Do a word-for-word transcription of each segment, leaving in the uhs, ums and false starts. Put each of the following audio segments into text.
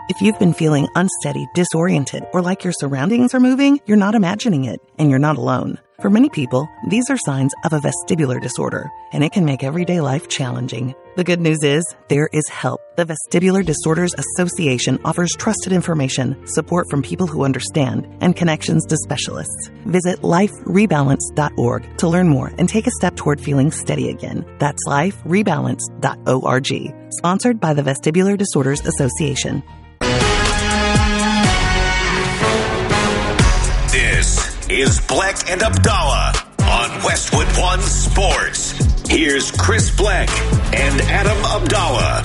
If you've been feeling unsteady, disoriented, or like your surroundings are moving, you're not imagining it, and you're not alone. For many people, these are signs of a vestibular disorder, and it can make everyday life challenging. The good news is, there is help. The Vestibular Disorders Association offers trusted information, support from people who understand, and connections to specialists. Visit life rebalance dot org to learn more and take a step toward feeling steady again. That's life rebalance dot org. Sponsored by the Vestibular Disorders Association. This is Bleck and Abdallah on Westwood One Sports. Here's Chris Bleck and Adam Abdallah.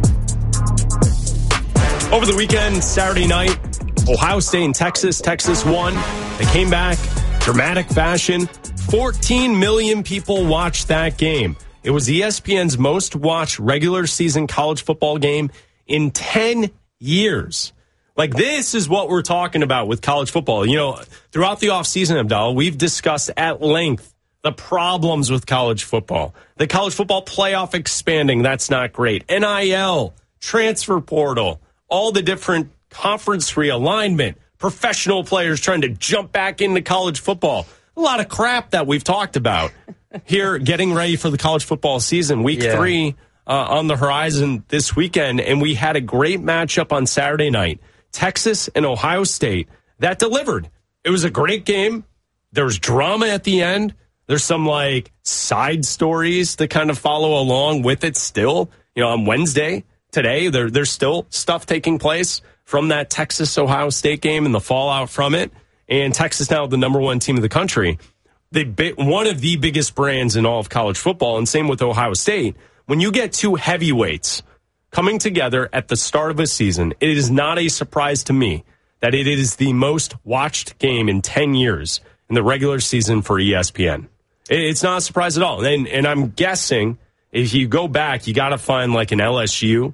Over the weekend, Saturday night, Ohio State and Texas. Texas won. They came back, dramatic fashion. fourteen million people watched that game. It was E S P N's most watched regular season college football game in ten years. Like, this is what we're talking about with college football. You know, throughout the offseason, Abdallah, we've discussed at length the problems with college football. The college football playoff expanding, that's not great. N I L, transfer portal, all the different conference realignment, professional players trying to jump back into college football. A lot of crap that we've talked about here, getting ready for the college football season. Week yeah. three uh, on the horizon this weekend, and we had a great matchup on Saturday night. Texas and Ohio State, that delivered. It was a great game. There's drama at the end. There's some, like, side stories to kind of follow along with it still. You know, on Wednesday, today, there, there's still stuff taking place from that Texas-Ohio State game and the fallout from it. And Texas now the number one team in the country. They one of the biggest brands in all of college football, and same with Ohio State. When you get two heavyweights coming together at the start of a season, it is not a surprise to me that it is the most watched game in ten years in the regular season for E S P N. It's not a surprise at all. And, and I'm guessing if you go back, you got to find like an L S U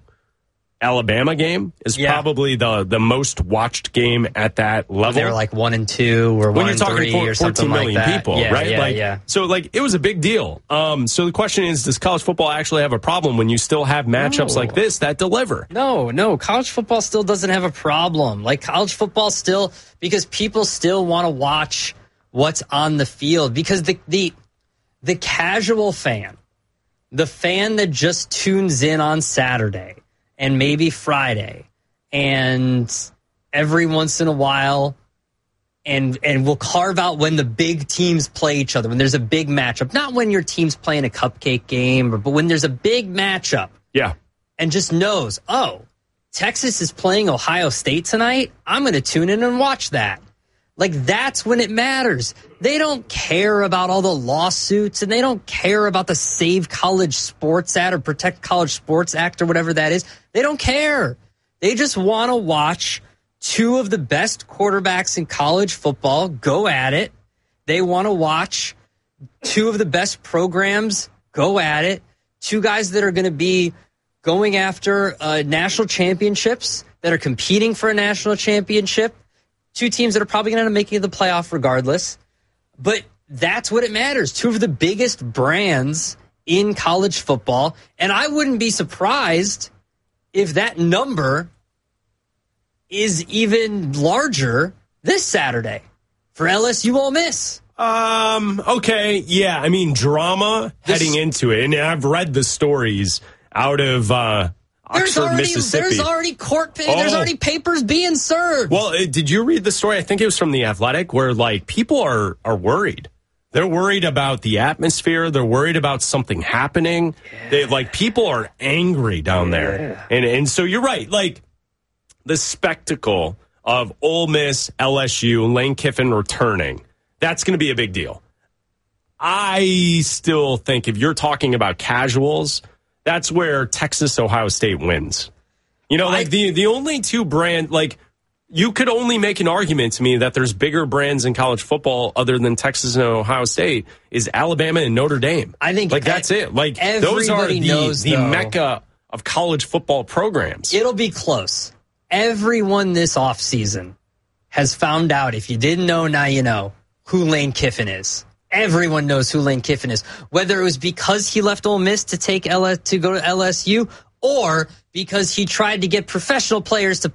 Alabama game is yeah. probably the, the most watched game at that level. They were like one and two or when one and three four, or something like that. People, yeah, right? Yeah, like, yeah. So like it was a big deal. Um, so the question is, does college football actually have a problem when you still have matchups no. like this that deliver? No, no. College football still doesn't have a problem. Like college football still, because people still want to watch what's on the field, because the the the casual fan, the fan that just tunes in on Saturday and maybe Friday, and every once in a while, and and we'll carve out when the big teams play each other, when there's a big matchup, not when your team's playing a cupcake game, but when there's a big matchup. Yeah. And just knows, oh, Texas is playing Ohio State tonight. I'm going to tune in and watch that. Like, that's when it matters. They don't care about all the lawsuits, and they don't care about the Save College Sports Act or Protect College Sports Act or whatever that is. They don't care. They just want to watch two of the best quarterbacks in college football go at it. They want to watch two of the best programs go at it. Two guys that are going to be going after uh, national championships, that are competing for a national championship. Two teams that are probably going to end up making the playoff regardless. But that's what it matters. Two of the biggest brands in college football. And I wouldn't be surprised if that number is even larger this Saturday for L S U Ole Miss. Um, okay, yeah. I mean, drama this, heading into it. And I've read the stories out of uh, Oxford, already, Mississippi. There's already court, oh. there's already papers being served. Well, uh, did you read the story? I think it was from The Athletic, where, like, people are, are worried. They're worried about the atmosphere. They're worried about something happening. Yeah. They like people are angry down yeah. there. And and so you're right. Like, the spectacle of Ole Miss, L S U, Lane Kiffin returning, that's going to be a big deal. I still think if you're talking about casuals, that's where Texas, Ohio State wins. You know, like I, the, the only two brand, like, you could only make an argument to me that there's bigger brands in college football other than Texas and Ohio State is Alabama and Notre Dame. I think like that's it. Like those are the, knows, the though, mecca of college football programs. It'll be close. Everyone this offseason has found out, if you didn't know, now you know, who Lane Kiffin is. Everyone knows who Lane Kiffin is. Whether it was because he left Ole Miss to take L S to go to L S U, or because he tried to get professional players to